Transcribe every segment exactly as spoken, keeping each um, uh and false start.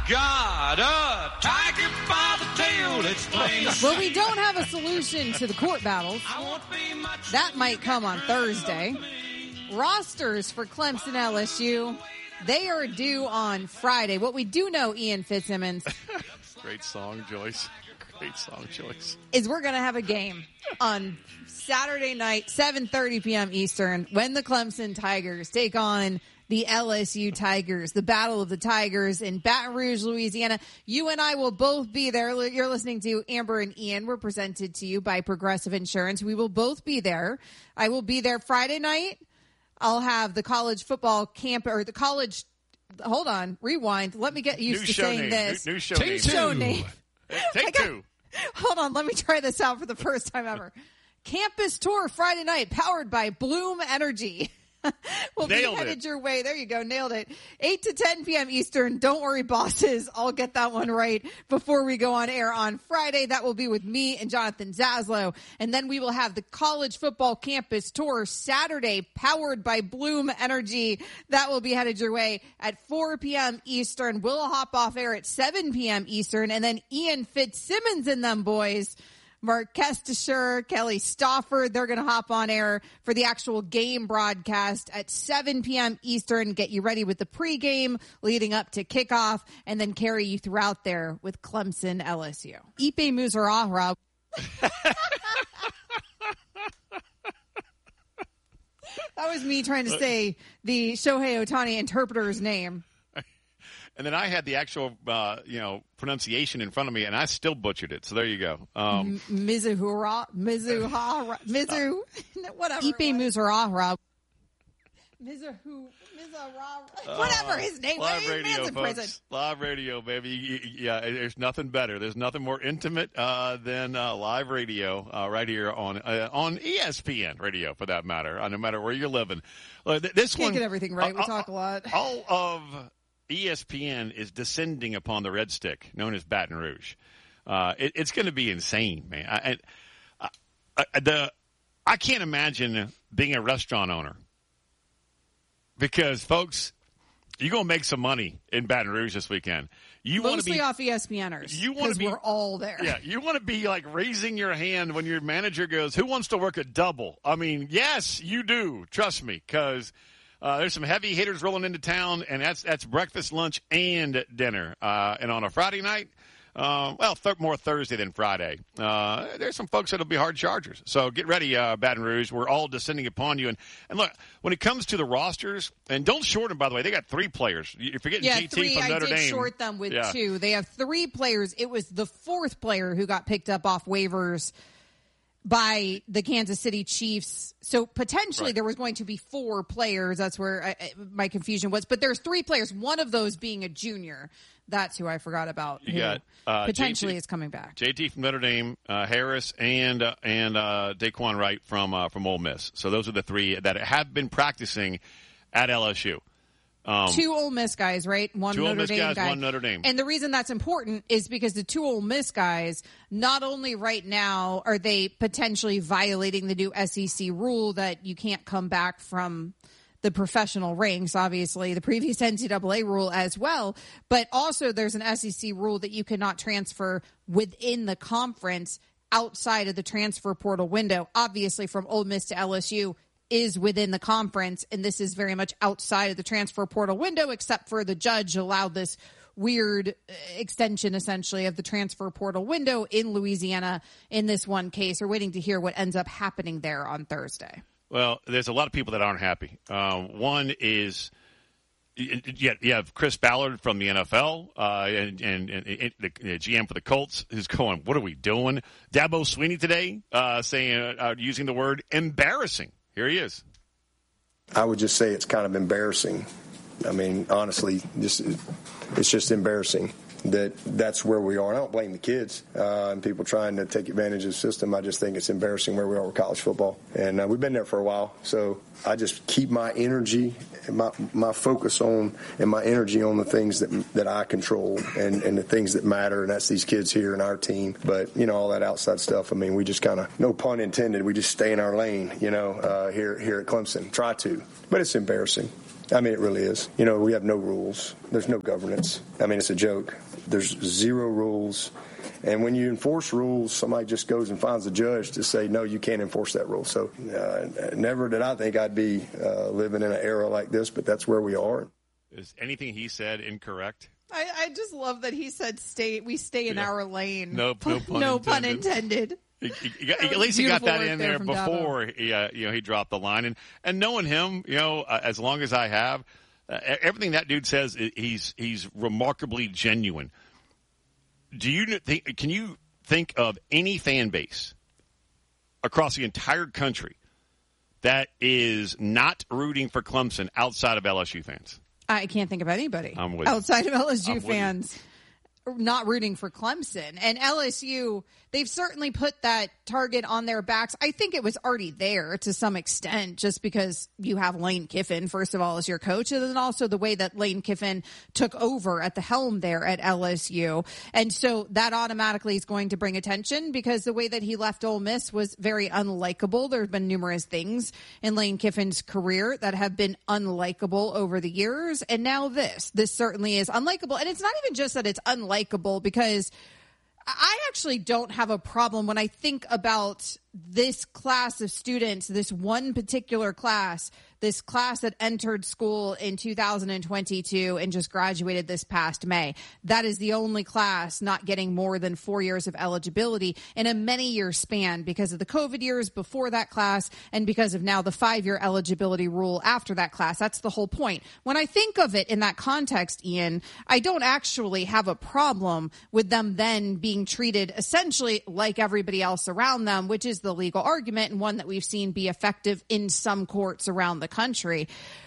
got a tiger by the tail. It's plain to see. Well, we don't have a solution to the court battles. That might come on Thursday. Rosters for Clemson L S U, they are due on Friday. What we do know, Ian Fitzsimmons. Great song, Joyce. Great song, Joyce. Is we're going to have a game on Saturday night, seven thirty p.m. Eastern, when the Clemson Tigers take on the L S U Tigers, the Battle of the Tigers in Baton Rouge, Louisiana. You and I will both be there. You're listening to Amber and Ian. We're presented to you by Progressive Insurance. We will both be there. I will be there Friday night. I'll have the college football camp or the college. Hold on, rewind. Let me get used new to saying name. this. New, new show new name. Show name. Take got, two. Hold on, let me try this out for the first time ever. Campus tour Friday night, powered by Bloom Energy. We'll Nailed be headed it. your way. There you go. Nailed it. eight to ten p.m. Eastern. Don't worry, bosses. I'll get that one right before we go on air on Friday. That will be with me and Jonathan Zaslow. And then we will have the college football campus tour Saturday, powered by Bloom Energy. That will be headed your way at four p.m. Eastern. We'll hop off air at seven p.m. Eastern. And then Ian Fitzsimmons and them boys, Mark Kestisher, Kelly Stauffer, they're going to hop on air for the actual game broadcast at seven p.m. Eastern. Get you ready with the pregame leading up to kickoff, and then carry you throughout there with Clemson L S U. Ipe Muzarahra. That was me trying to say the Shohei Ohtani interpreter's name. And then I had the actual, uh, you know, pronunciation in front of me, and I still butchered it. So there you go. Um, Mizuhara, Mizuhara, Mizu, whatever. Ipe Muzarahra. Mizuhu, Mizarahra, whatever his name was. Live radio, man's in folks. prison. Live radio, baby. Yeah, there's nothing better. There's nothing more intimate uh, than uh, live radio uh, right here on uh, on E S P N radio, for that matter. Uh, no matter where you're living. Uh, this Can't one, get everything right. We uh, talk a lot. All of E S P N is descending upon the Red Stick, known as Baton Rouge. Uh, it, it's going to be insane, man. I, I, I, the, I can't imagine being a restaurant owner because, folks, you're going to make some money in Baton Rouge this weekend. You want to be off ESPNers. You want to be. We're all there. Yeah, you want to be like raising your hand when your manager goes, "Who wants to work a double?" I mean, yes, you do. Trust me, because. Uh, there's some heavy hitters rolling into town, and that's that's breakfast, lunch, and dinner. Uh, and on a Friday night, uh, well, th- more Thursday than Friday, uh, there's some folks that'll be hard chargers. So get ready, uh, Baton Rouge. We're all descending upon you. And, and look, when it comes to the rosters, and don't short them, by the way, they got three players. You're forgetting yeah, J T three, from Notre I did Dame. short them with yeah. two. They have three players. It was the fourth player who got picked up off waivers by the Kansas City Chiefs. So potentially right. there was going to be four players. That's where I, my confusion was. But there's three players, one of those being a junior. That's who I forgot about. You who got uh, potentially J T, is coming back. J T from Notre Dame, uh, Harris, and uh, and uh, Daquan Wright from uh, from Ole Miss. So those are the three that have been practicing at L S U. Um, two Ole Miss guys, right? One two Notre Ole Miss Dame guys, guy. one Notre Dame. And the reason that's important is because the two Ole Miss guys, not only right now are they potentially violating the new S E C rule that you can't come back from the professional ranks, obviously the previous N C double A rule as well, but also there's an S E C rule that you cannot transfer within the conference outside of the transfer portal window. Obviously from Ole Miss to L S U is within the conference, and this is very much outside of the transfer portal window, except for the judge allowed this weird extension, essentially, of the transfer portal window in Louisiana in this one case. We're waiting to hear what ends up happening there on Thursday. Well, there's a lot of people that aren't happy. Uh, one is you have Chris Ballard from the N F L uh, and, and, and the G M for the Colts who's going, what are we doing? Dabo Swinney today uh, saying, uh, using the word embarrassing. Here he is. I would just say it's kind of embarrassing. I mean, honestly, just it's just embarrassing that that's where we are. And I don't blame the kids uh, and people trying to take advantage of the system. I just think it's embarrassing where we are with college football. And uh, we've been there for a while. So I just keep my energy and my, my focus on and my energy on the things that that I control and, and the things that matter, and that's these kids here and our team. But, you know, all that outside stuff, I mean, we just kind of, no pun intended, we just stay in our lane, you know, uh, here, here at Clemson. Try to. But it's embarrassing. I mean, it really is. You know, we have no rules. There's no governance. I mean, it's a joke. There's zero rules. And when you enforce rules, somebody just goes and finds a judge to say, no, you can't enforce that rule. So uh, never did I think I'd be uh, living in an era like this, but that's where we are. Is anything he said incorrect? I, I just love that he said stay. we stay in Yeah. our lane. No, no pun no intended. pun intended. He, he, he got, That at was least he got beautiful that work in there there from before he, uh, you know, he dropped the line. And and knowing him, you know, uh, as long as I have, uh, everything that dude says, he's he's remarkably genuine. Do you think? Can you think of any fan base across the entire country that is not rooting for Clemson outside of L S U fans? I can't think of anybody I'm with you. outside of L S U I'm with you. fans not rooting for Clemson. And L S U, they've certainly put that target on their backs. I think it was already there to some extent just because you have Lane Kiffin, first of all, as your coach, and then also the way that Lane Kiffin took over at the helm there at L S U. And so that automatically is going to bring attention because the way that he left Ole Miss was very unlikable. There have been numerous things in Lane Kiffin's career that have been unlikable over the years. And now this, this certainly is unlikable. And it's not even just that it's unlikable because I actually don't have a problem when I think about this class of students, this one particular class, this class that entered school in two thousand twenty-two and just graduated this past May. That is the only class not getting more than four years of eligibility in a many-year span because of the COVID years before that class and because of now the five-year eligibility rule after that class. That's the whole point. When I think of it in that context, Ian, I don't actually have a problem with them then being treated essentially like everybody else around them, which is the legal argument and one that we've seen be effective in some courts around the country.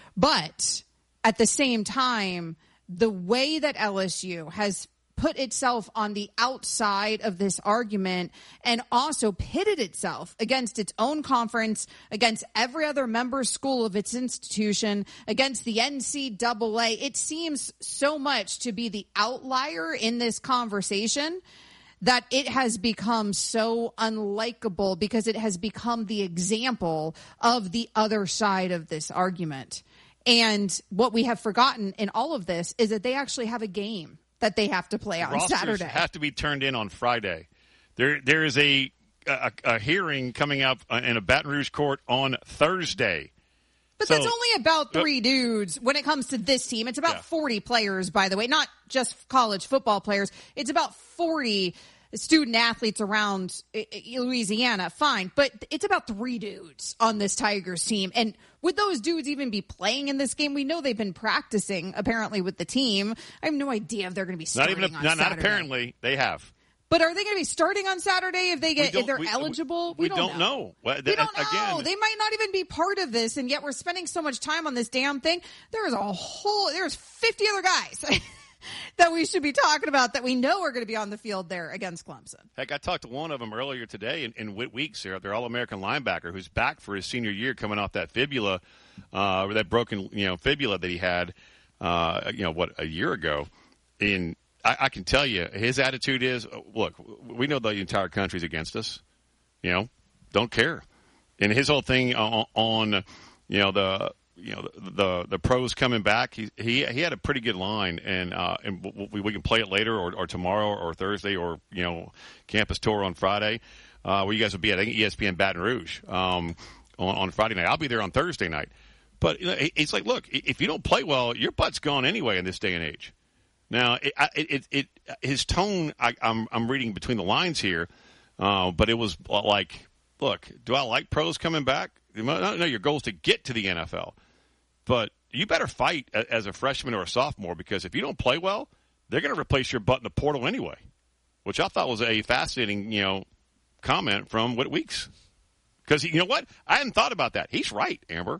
But at the same time, the way that L S U has put itself on the outside of this argument and also pitted itself against its own conference, against every other member school of its institution, against the N C double A, it seems so much to be the outlier in this conversation that it has become so unlikable because it has become the example of the other side of this argument. And what we have forgotten in all of this is that they actually have a game that they have to play on Rosters Saturday. Have to be turned in on Friday. There, there is a, a a hearing coming up in a Baton Rouge court on Thursday. But So- that's only about three dudes when it comes to this team. It's about Yeah. forty players, by the way, not just college football players. It's about forty student athletes around I- I- Louisiana. Fine. But it's about three dudes on this Tigers team. And would those dudes even be playing in this game? We know they've been practicing, apparently, with the team. I have no idea if they're going to be Not starting even, on not, not Saturday. apparently. They have. But are they going to be starting on Saturday if they get We if they're don't- we- eligible? We, we don't know. Well, We th- don't know. Again, They might not even be part of this, and yet we're spending so much time on this damn thing. There's a whole, there's fifty other guys that we should be talking about that we know are going to be on the field there against Clemson. Heck, I talked to one of them earlier today in, in Whit Weeks here, their All-American linebacker who's back for his senior year coming off that fibula, uh, or that broken, you know, fibula that he had, uh, you know, what, a year ago. And I, I can tell you, his attitude is, look, we know the entire country's against us. You know, don't care. And his whole thing on, on you know, the you know the, the the pros coming back. He he he had a pretty good line, and uh, and we, we can play it later or, or tomorrow or Thursday or you know campus tour on Friday. Uh, where you guys will be at I think E S P N Baton Rouge um, on, on Friday night. I'll be there on Thursday night. But you know, it's like, look, if you don't play well, your butt's gone anyway in this day and age. Now, it it, it, it his tone, I, I'm I'm reading between the lines here, uh, but it was like, look, do I like pros coming back? No, your goal is to get to the N F L. But you better fight as a freshman or a sophomore because if you don't play well, they're going to replace your butt in the portal anyway, which I thought was a fascinating, you know, comment from Whit Weeks. Because, you know what? I hadn't thought about that. He's right, Amber.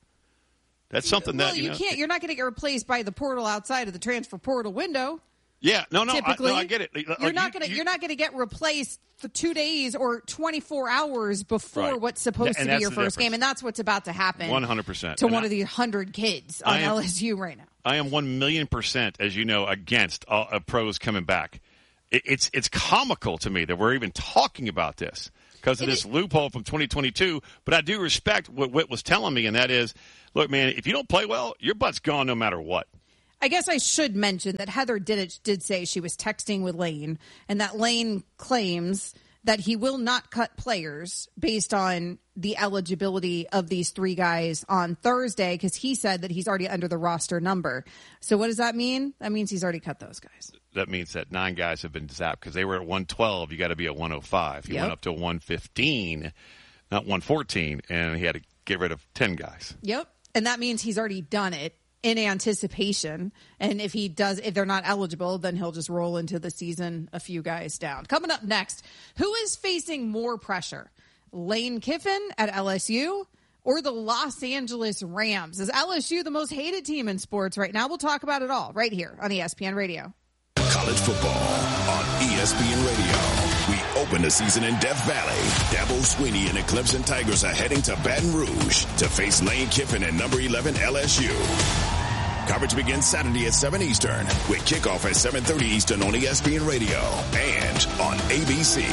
That's something well, that, you, you know, can't. You're not going to get replaced by the portal outside of the transfer portal window. Yeah, no, no, Typically, I, no, I get it. You're Like, not you- going to. you- You're not going to get replaced for two days or twenty-four hours before Right. what's supposed And to be that's your the first difference. game, and that's what's about to happen. one hundred percent. to And one I- of the hundred kids on I am- L S U right now. I am one million percent, as you know, against uh, uh, pros coming back. It, it's it's comical to me that we're even talking about this. because of this loophole from twenty twenty-two. But I do respect what Whit was telling me, and that is, look, man, if you don't play well, your butt's gone no matter what. I guess I should mention that Heather Dittich did say she was texting with Lane, and that Lane claims that he will not cut players based on the eligibility of these three guys on Thursday, because he said that he's already under the roster number. So what does that mean? That means he's already cut those guys. That means that nine guys have been zapped because they were at one twelve. You got to be at one oh five. He Yep. went up to one fifteen, not one fourteen, and he had to get rid of ten guys. Yep. And that means he's already done it in anticipation. And if he does, if they're not eligible, then he'll just roll into the season a few guys down. Coming up next, who is facing more pressure? Lane Kiffin at L S U or the Los Angeles Rams? Is L S U the most hated team in sports right now? We'll talk about it all right here on E S P N Radio. College football on E S P N Radio. We open the season in Death Valley. Dabo Swinney and the Clemson Tigers are heading to Baton Rouge to face Lane Kiffin and number eleven L S U. Coverage begins Saturday at seven Eastern with kickoff at seven thirty Eastern on E S P N Radio and on A B C.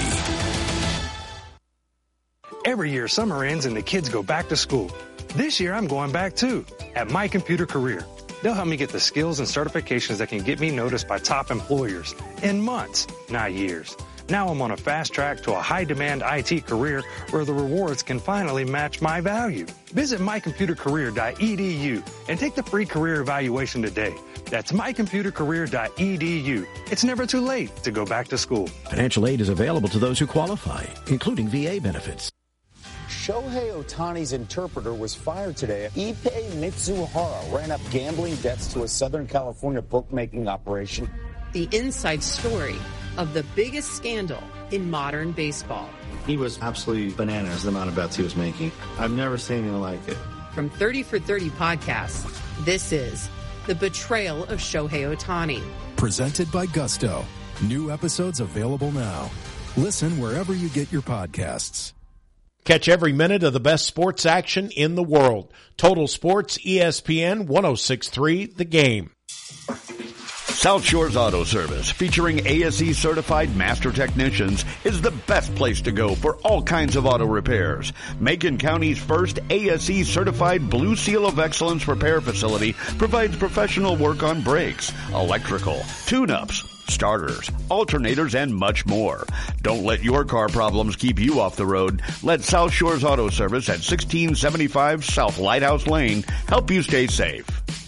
Every year, summer ends and the kids go back to school. This year, I'm going back too at My Computer Career. They'll help me get the skills and certifications that can get me noticed by top employers in months, not years. Now I'm on a fast track to a high-demand I T career where the rewards can finally match my value. Visit my computer career dot e d u and take the free career evaluation today. That's my computer career dot e d u. It's never too late to go back to school. Financial aid is available to those who qualify, including V A benefits. Shohei Ohtani's interpreter was fired today. Ippei Mitsuhara ran up gambling debts to a Southern California bookmaking operation. The inside story of the biggest scandal in modern baseball. He was absolutely bananas, the amount of bets he was making. I've never seen anything like it. From thirty for thirty podcasts, this is The Betrayal of Shohei Ohtani. Presented by Gusto. New episodes available now. Listen wherever you get your podcasts. Catch every minute of the best sports action in the world. Total Sports, E S P N one oh six point three, The Game. South Shores Auto Service, featuring A S E certified master technicians, is the best place to go for all kinds of auto repairs. Macon County's first A S E certified Blue Seal of Excellence repair facility provides professional work on brakes, electrical, tune-ups, starters, alternators, and much more. Don't let your car problems keep you off the road. Let South Shores Auto Service at sixteen seventy-five South Lighthouse Lane help you stay safe.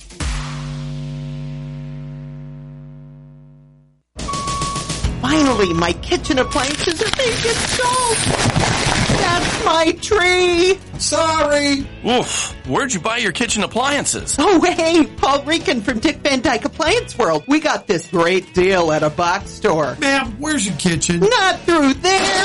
Finally, my kitchen appliances are being installed. That's my tree. Sorry. Oof. Where'd you buy your kitchen appliances? Oh, hey, Paul Rican from Dick Van Dyke Appliance World. We got this great deal at a box store. Ma'am, where's your kitchen? Not through there.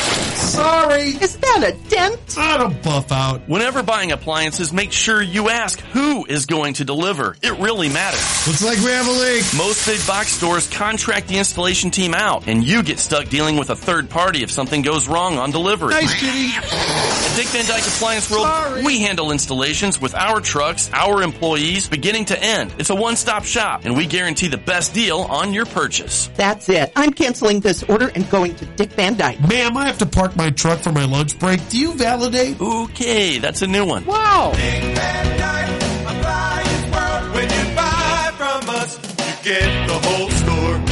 Sorry. Is that a dent? I don't buff out. Whenever buying appliances, make sure you ask who is going to deliver. It really matters. Looks like we have a leak. Most big box stores contract the installation team out, and you get stuck dealing with a third party if something goes wrong on delivery. Nice, kitty. At Dick Van Dyke Appliance World, Sorry. we handle installations with our trucks, our employees, beginning to end. It's a one-stop shop, and we guarantee the best deal on your purchase. That's it. I'm canceling this order and going to Dick Van Dyke. Ma'am, I have to park my truck for my lunch break. Do you validate? Okay, that's a new one. Wow. Dick Van Dyke Appliance World. When you buy from us, you get the whole store.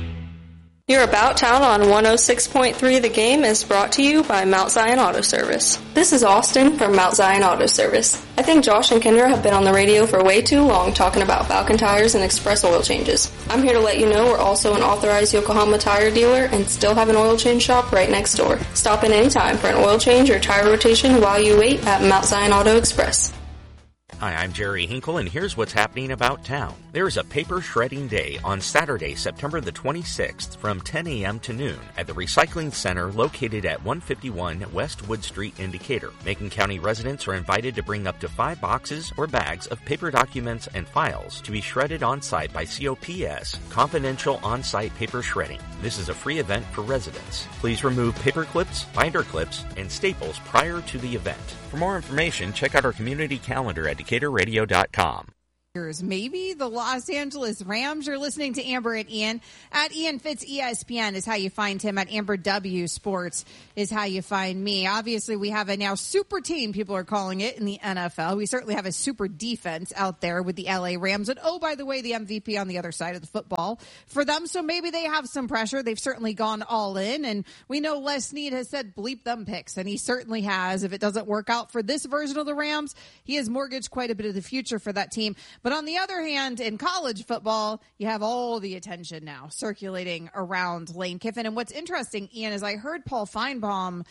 Your About Town on one oh six point three The Game is brought to you by Mount Zion Auto Service. This is Austin from Mount Zion Auto Service. I think Josh and Kendra have been on the radio for way too long talking about Falcon tires and express oil changes. I'm here to let you know we're also an authorized Yokohama tire dealer and still have an oil change shop right next door. Stop in anytime for an oil change or tire rotation while you wait at Mount Zion Auto Express. Hi, I'm Jerry Hinkle, and here's what's happening about town. There is a paper shredding day on Saturday, September the twenty-sixth from ten a.m. to noon at the Recycling Center located at one fifty-one West Wood Street in Decatur. Macon County residents are invited to bring up to five boxes or bags of paper documents and files to be shredded on-site by C O P S, Confidential On-Site Paper Shredding. This is a free event for residents. Please remove paper clips, binder clips, and staples prior to the event. For more information, check out our community calendar at decatur radio dot com. Maybe the Los Angeles Rams. You're listening to Amber and Ian. At Ian Fitz E S P N is how you find him. At Amber W Sports is how you find me. Obviously, we have a now super team, people are calling it, in the N F L. We certainly have a super defense out there with the L A Rams. And, oh, by the way, the M V P on the other side of the football for them. So maybe they have some pressure. They've certainly gone all in. And we know Les Snead has said bleep them picks. And he certainly has. If it doesn't work out for this version of the Rams, he has mortgaged quite a bit of the future for that team. But on the other hand, in college football, you have all the attention now circulating around Lane Kiffin. And what's interesting, Ian, is I heard Paul Feinbaum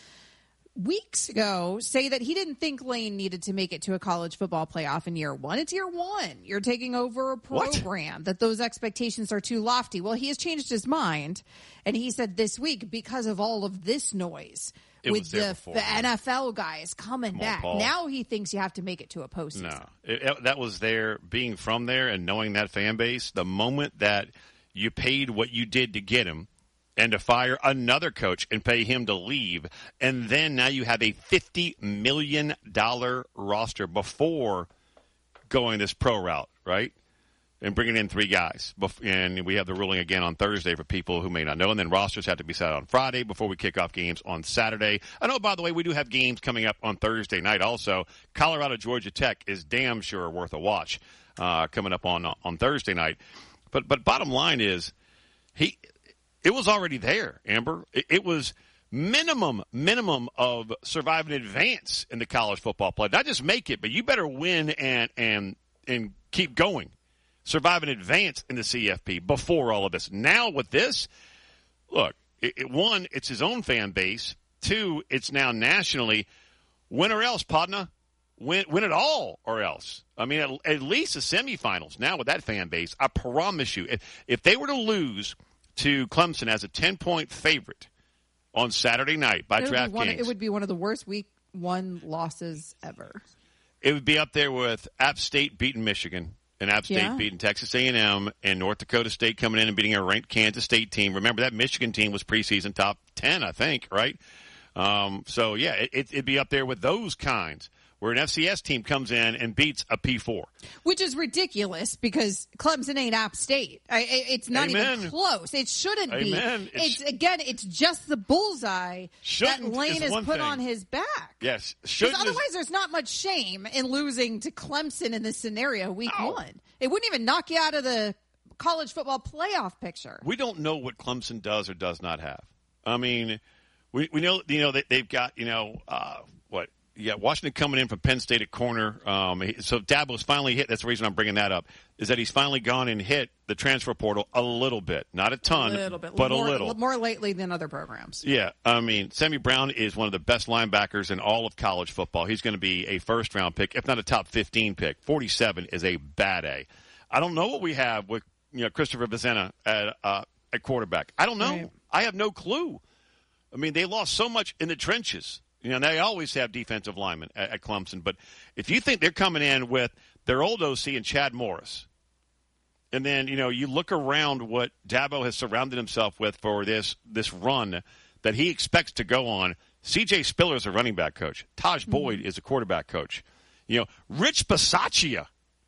weeks ago say that he didn't think Lane needed to make it to a college football playoff in year one. It's year one. You're taking over a program, what? That those expectations are too lofty. Well, he has changed his mind. And he said this week, because of all of this noise, It with the, the N F L guys coming back. Paul. Now he thinks you have to make it to a postseason. No, it, it, that was there, being from there and knowing that fan base. The moment that you paid what you did to get him and to fire another coach and pay him to leave, and then now you have a fifty million dollars roster before going this pro route, right? And bringing in three guys. And we have the ruling again on Thursday for people who may not know. And then rosters have to be set on Friday before we kick off games on Saturday. I know, by the way, we do have games coming up on Thursday night also. Colorado, Georgia Tech is damn sure worth a watch uh, coming up on on Thursday night. But but bottom line is, he it was already there, Amber. It, it was minimum, minimum of survive in advance in the college football play. Not just make it, but you better win and and and keep going. Survive in advance in the C F P before all of this. Now with this, look, it, it, one, it's his own fan base. Two, it's now nationally. Win or else, Podna. Win, win it all or else. I mean, at, at least the semifinals. Now with that fan base, I promise you, if, if they were to lose to Clemson as a ten-point favorite on Saturday night by DraftKings, it would be one of the worst week one losses ever. It would be up there with App State beating Michigan. And App State yeah. beating Texas A and M, and North Dakota State coming in and beating a ranked Kansas State team. Remember, that Michigan team was preseason top ten, I think, right? Um, so, yeah, it, it'd be up there with those kinds, where an F C S team comes in and beats a P four. Which is ridiculous because Clemson ain't App State. I, it's not Amen. even close. It shouldn't Amen. be. It's, it's Again, it's just the bullseye that Lane has put thing. on his back. Yes. Because otherwise is, there's not much shame in losing to Clemson in this scenario week no. one. It wouldn't even knock you out of the college football playoff picture. We don't know what Clemson does or does not have. I mean, we we know, you know, they, they've got, you know, uh, what, yeah, Washington coming in from Penn State at corner. Um, so Dabo's finally hit. That's the reason I'm bringing that up, is that he's finally gone and hit the transfer portal a little bit. Not a ton, a little bit, but more, a little. More lately than other programs. Yeah. I mean, Sammy Brown is one of the best linebackers in all of college football. He's going to be a first-round pick, if not a top fifteen pick. forty-seven is a bad A. I don't know what we have with, you know, Christopher Vizzena at, uh, at quarterback. I don't know. Right. I have no clue. I mean, they lost so much in the trenches. You know, they always have defensive linemen at, at Clemson. But if you think they're coming in with their old O C and Chad Morris, and then, you know, you look around what Dabo has surrounded himself with for this this run that he expects to go on. C J Spiller is a running back coach. Taj Boyd mm-hmm. is a quarterback coach. You know, Rich Bisaccia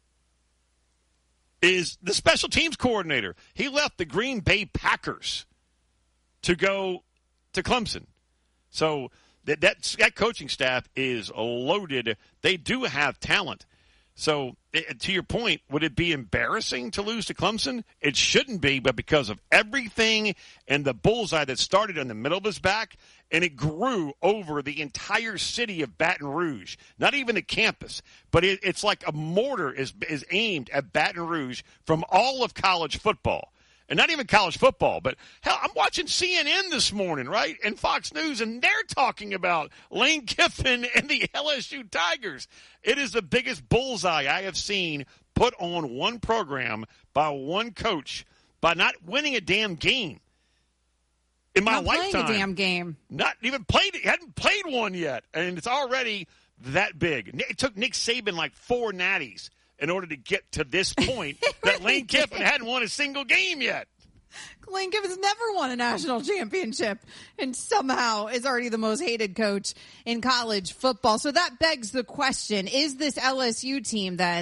is the special teams coordinator. He left the Green Bay Packers to go to Clemson. So that, that, that coaching staff is loaded. They do have talent. So it, to your point, would it be embarrassing to lose to Clemson? It shouldn't be, but because of everything and the bullseye that started in the middle of his back, and it grew over the entire city of Baton Rouge, not even the campus, but it, it's like a mortar is is aimed at Baton Rouge from all of college football. And not even college football, but hell, I'm watching C N N this morning, right, and Fox News, and they're talking about Lane Kiffin and the L S U Tigers. It is the biggest bullseye I have seen put on one program by one coach by not winning a damn game in my not lifetime. Playing a damn game. Not even played it. Hadn't played one yet, and it's already that big. It took Nick Saban like four natties in order to get to this point that Lane Kiffin hadn't won a single game yet. Lane Kiffin's never won a national championship and somehow is already the most hated coach in college football. So that begs the question, is this L S U team then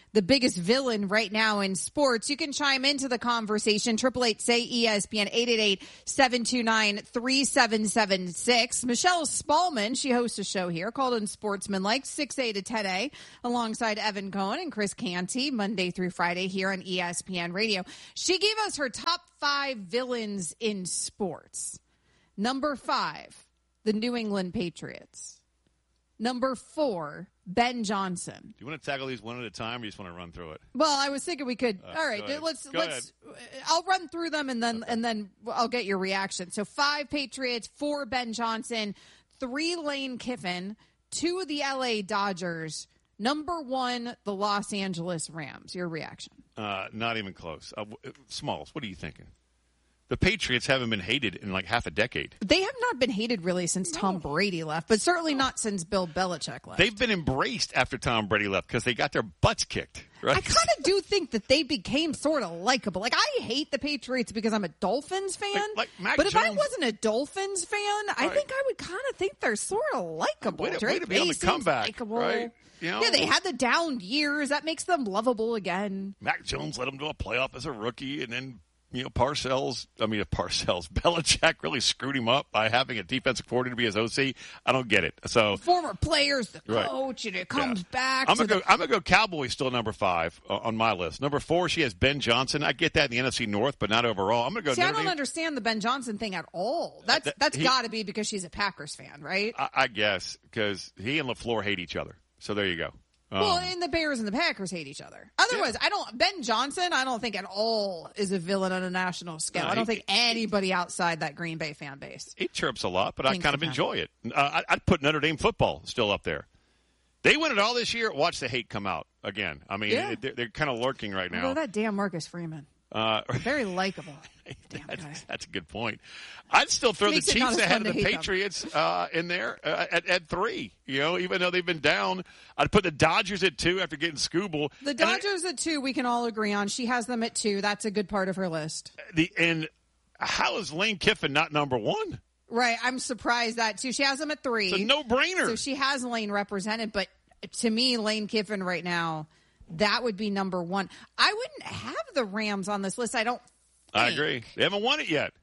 the biggest villain right now in sports. You can chime into the conversation. Triple eight say E S P N, eight eight eight, seven two nine, three seven seven six. Michelle Spallman, she hosts a show here called Unsportsmanlike, six A to ten A, alongside Evan Cohen and Chris Canty, Monday through Friday here on E S P N Radio. She gave us her top five villains in sports. Number five, the New England Patriots. Number four, Ben Johnson. Do you want to tackle these one at a time, or you just want to run through it? Well, I was thinking we could. Uh, all right, go let's go let's. ahead. I'll run through them and then okay. and then I'll get your reaction. So five Patriots, four Ben Johnson, three Lane Kiffin, two of the L A Dodgers. Number one, the Los Angeles Rams. Your reaction? Uh, not even close. Uh, Smalls, what are you thinking? The Patriots haven't been hated in like half a decade. They have not been hated really since Tom Brady left, but certainly not since Bill Belichick left. They've been embraced after Tom Brady left because they got their butts kicked. Right? I kind of do think that they became sort of likable. Like, I hate the Patriots because I'm a Dolphins fan. Like, like Mac but if Jones, I wasn't a Dolphins fan, right. I think I would kind of think they're sort of likable. Way to, Drake way to be on the comeback, likable. right? You know? Yeah, they had the down years. That makes them lovable again. Mac Jones led them to a playoff as a rookie, and then You know, Parcells, I mean, Parcells, Belichick really screwed him up by having a defensive coordinator to be his O C. I don't get it. So former players, the right. coach, and it comes yeah. back. I'm gonna to go. the- I'm gonna go. Cowboys still number five uh, on my list. Number four, she has Ben Johnson. I get that in the N F C North, but not overall. I'm gonna go. See, I Notre don't Dame. understand the Ben Johnson thing at all. That's that- that's he- got to be because she's a Packers fan, right? I, I guess because he and LaFleur hate each other. So there you go. Um, Well, and the Bears and the Packers hate each other. Otherwise, yeah. I don't. Ben Johnson, I don't think at all is a villain on a national scale. No, I don't he, think anybody outside that Green Bay fan base. He chirps a lot, but I Thinks kind of about enjoy it. Uh, I, I'd put Notre Dame football still up there. They win it all this year. Watch the hate come out again. I mean, Yeah. it, they're, they're kind of lurking right now. Although that damn Marcus Freeman, Uh, very likable. Damn that's, guy. that's a good point. I'd still throw the Makes it not Chiefs as ahead fun of to the hate them. Patriots uh, in there uh, at, at three. You know, even though they've been down, I'd put the Dodgers at two after getting Scooble. The And I- Dodgers at two, we can all agree on. She has them at two. That's a good part of her list. the and how is Lane Kiffin not number one? Right. I'm surprised that too. She has them at three. It's a no-brainer. So she has Lane represented, but to me, Lane Kiffin right now, that would be number one. I wouldn't have the Rams on this list. I don't. I agree. They haven't won it yet.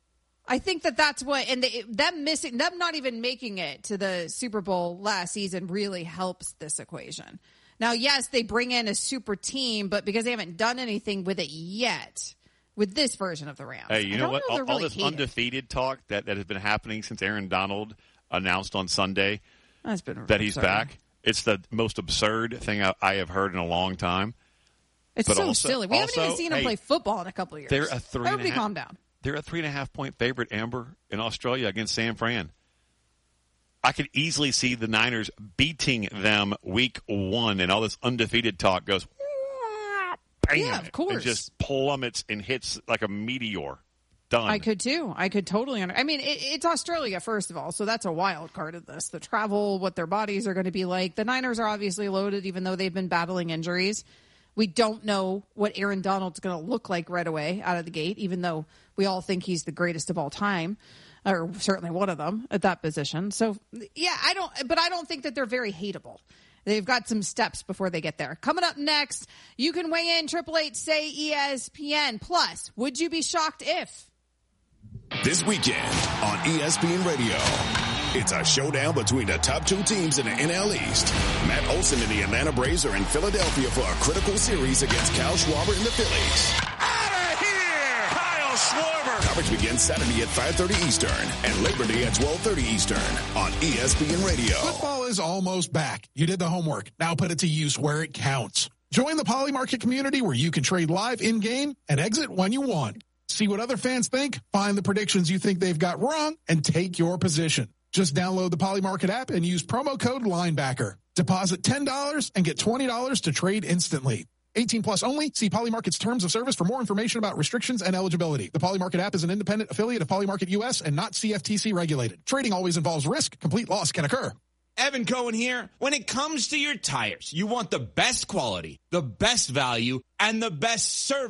I think that that's what, and they, them missing, them not even making it to the Super Bowl last season really helps this equation. Now, yes, they bring in a super team, but because they haven't done anything with it yet, with this version of the Rams. Hey, you I know don't what? know all they're all really this hated. undefeated talk that, that has been happening since Aaron Donald announced on Sunday That's been that he's absurd. back. It's the most absurd thing I, I have heard in a long time. It's But so also- silly. We haven't even also, seen them hey, play football in a couple of years. They're a three. Everybody and a half, calm down. They're a three and a half point favorite, Amber, in Australia against San Fran. I could easily see the Niners beating them week one, and all this undefeated talk goes, bam, Yeah, of course. and just plummets and hits like a meteor. Done. I could too. I could totally under. I mean, it, it's Australia, first of all, so that's a wild card of this. The travel, what their bodies are going to be like. The Niners are obviously loaded, even though they've been battling injuries. We don't know what Aaron Donald's going to look like right away out of the gate, even though we all think he's the greatest of all time, or certainly one of them at that position. So, yeah, I don't, but I don't think that they're very hateable. They've got some steps before they get there. Coming up next, you can weigh in, triple eight say E S P N. Plus, would you be shocked if? This weekend on E S P N Radio, it's a showdown between the top two teams in the N L East. Matt Olson and the Atlanta Braves are in Philadelphia for a critical series against Kyle Schwarber and the Phillies. Out of here! Kyle Schwarber! Coverage begins Saturday at five thirty Eastern and Labor Day at twelve thirty Eastern on E S P N Radio. Football is almost back. You did the homework. Now put it to use where it counts. Join the Poly Market community where you can trade live in-game and exit when you want. See what other fans think, find the predictions you think they've got wrong, and take your position. Just download the Poly Market app and use promo code Linebacker. Deposit ten dollars and get twenty dollars to trade instantly. eighteen plus only. See Poly Market's terms of service for more information about restrictions and eligibility. The Poly Market app is an independent affiliate of Poly Market U S and not C F T C regulated. Trading always involves risk. Complete loss can occur. Evan Cohen here. When it comes to your tires, you want the best quality, the best value, and the best service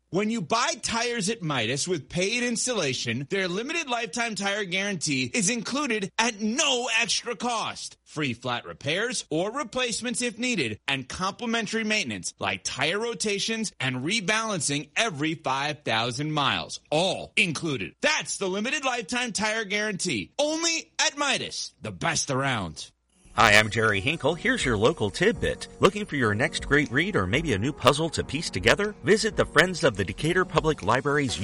When you buy tires at Midas with paid installation, their limited lifetime tire guarantee is included at no extra cost. Free flat repairs or replacements if needed, and complimentary maintenance like tire rotations and rebalancing every five thousand miles. All included. That's the limited lifetime tire guarantee. Only at Midas, the best around. Hi, I'm Jerry Hinkle. Here's your local tidbit. Looking for your next great read or maybe a new puzzle to piece together? Visit the Friends of the Decatur Public Library's